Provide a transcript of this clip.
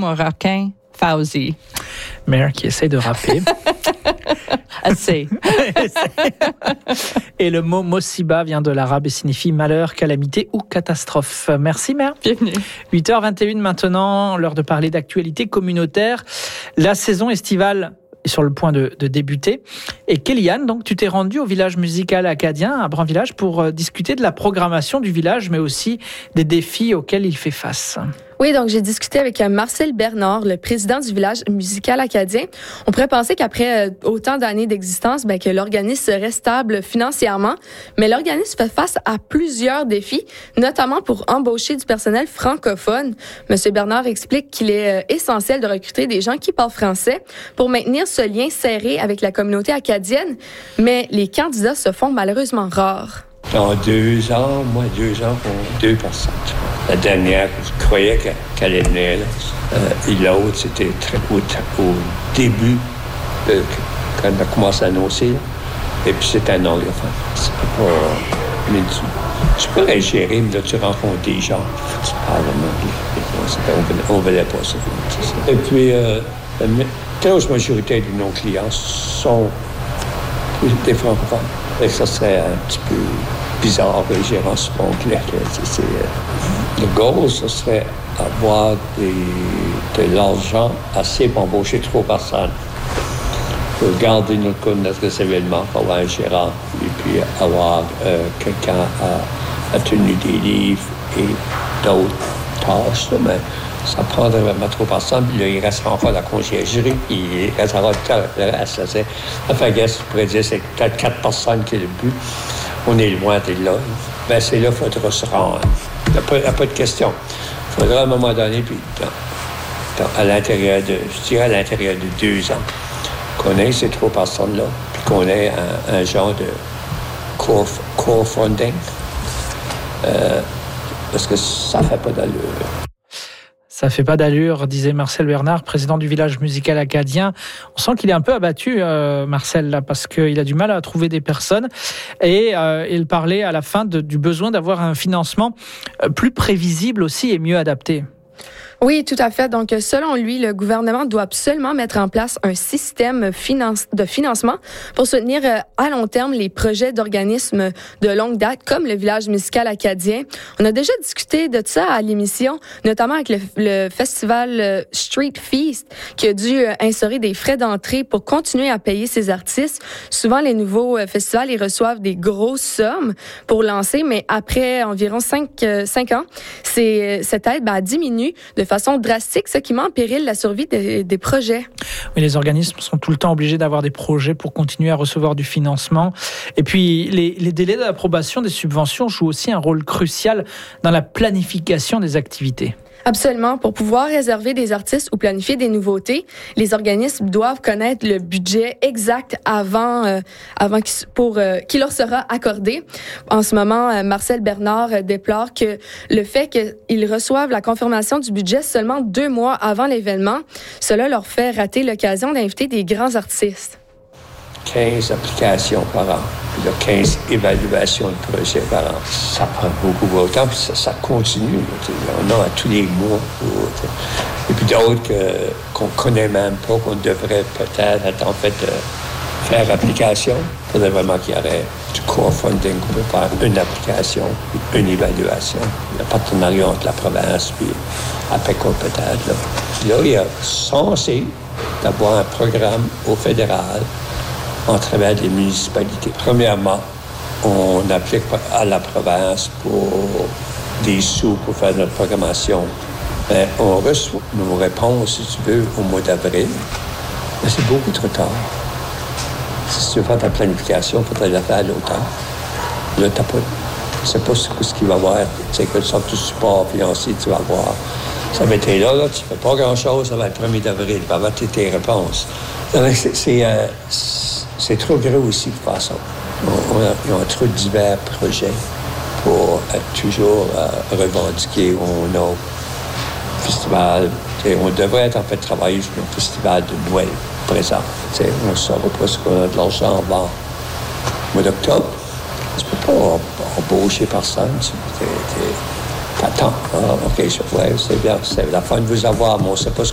mon requin, Fauzi. Mère qui essaie de rapper. Assez. Et le mot Mosiba vient de l'arabe et signifie malheur, calamité ou catastrophe. Merci Mère. Bienvenue. 8h21 maintenant, l'heure de parler d'actualité communautaire. La saison estivale est sur le point de débuter. Et Kéliane, donc, tu t'es rendue au village musical acadien à Brun-Village pour discuter de la programmation du village, mais aussi des défis auxquels il fait face. Oui, donc j'ai discuté avec Marcel Bernard, le président du village musical acadien. On pourrait penser qu'après autant d'années d'existence, que l'organisme serait stable financièrement, mais l'organisme fait face à plusieurs défis, notamment pour embaucher du personnel francophone. Monsieur Bernard explique qu'il est essentiel de recruter des gens qui parlent français pour maintenir ce lien serré avec la communauté acadienne, mais les candidats se font malheureusement rares. Dans 2 ans pour 2 personnes. La dernière, je croyais qu'elle allait venir. Et l'autre, c'était très au début, quand on a commencé à annoncer. Et puis, c'était un anglophone. C'est pas... Mais tu pourrais gérer, mais là, tu rencontres des gens. Tu parles en anglais. On ne voulait pas ça. Et puis, la grosse majorité de nos clients sont des francophones. Et ça serait un petit peu bizarre de gérer en ce anglais. Le goal, ce serait avoir de l'argent assez pour embaucher 3 personnes. Pour garder notre événement, pour avoir un gérant, et puis avoir quelqu'un à tenir des livres et d'autres tâches. Mais ça prendrait vraiment 3 personnes. Puis là, il restera encore la conciergerie. Il restera le reste. Enfin, je pourrais dire c'est peut-être 4 personnes qui est le but. On est loin de là. Ben, c'est là qu'il faudra se rendre. Il n'y a pas de question. Il faudra à un moment donné, puis à l'intérieur de 2 ans, qu'on ait ces 3 personnes-là, puis qu'on ait un genre de core funding. Parce que ça ne fait pas d'allure. Ça fait pas d'allure, disait Marcel Bernard, président du village musical acadien. On sent qu'il est un peu abattu, Marcel, là, parce qu'il a du mal à trouver des personnes. Et il parlait à la fin du besoin d'avoir un financement plus prévisible aussi et mieux adapté. Oui, tout à fait. Donc, selon lui, le gouvernement doit absolument mettre en place un système de financement pour soutenir à long terme les projets d'organismes de longue date, comme le village musical acadien. On a déjà discuté de ça à l'émission, notamment avec le festival Street Feast, qui a dû instaurer des frais d'entrée pour continuer à payer ses artistes. Souvent, les nouveaux festivals, ils reçoivent des grosses sommes pour lancer, mais après environ 5 ans, cette aide diminue de façon drastique, ce qui met en péril la survie des projets. Oui, les organismes sont tout le temps obligés d'avoir des projets pour continuer à recevoir du financement. Et puis, les délais d'approbation des subventions jouent aussi un rôle crucial dans la planification des activités. Absolument. Pour pouvoir réserver des artistes ou planifier des nouveautés, les organismes doivent connaître le budget exact avant qu'il leur sera accordé. En ce moment, Marcel Bernard déplore que le fait qu'ils reçoivent la confirmation du budget seulement 2 mois avant l'événement, cela leur fait rater l'occasion d'inviter des grands artistes. 15 applications par an, puis là, 15 évaluations de projets par an. Ça prend beaucoup de temps, puis ça continue. On a à tous les mois. Et puis d'autres qu'on ne connaît même pas, qu'on devrait peut-être être en fait faire application. Il faudrait vraiment qu'il y aurait du crowdfunding pour faire une application, une évaluation. Le partenariat entre la province puis APECO peut-être. Là, il y a censé d'avoir un programme au fédéral en travers des municipalités. Premièrement, on applique à la province pour des sous pour faire notre programmation. Mais on reçoit nos réponses, si tu veux, au mois d'avril. Mais c'est beaucoup trop tard. Si tu veux faire ta planification, il faudrait la faire à l'automne. Là, tu ne sais pas ce qu'il va y avoir. Tu sais, quelle sorte de support financier tu vas avoir. Ça va être là, tu ne fais pas grand-chose, ça va être le 1er d'avril. Tu vas avoir tes réponses. C'est trop gros aussi de faire ça. On a trop de divers projets pour être toujours revendiquer. On a un festival. On devrait être en fait travailler sur un festival de Noël présent. On ne saura pas ce qu'on a de l'argent avant le mois d'octobre. Tu ne peux pas embaucher personne. T'attends. OK, c'est bien. C'est la fin de vous avoir, mais on ne sait pas ce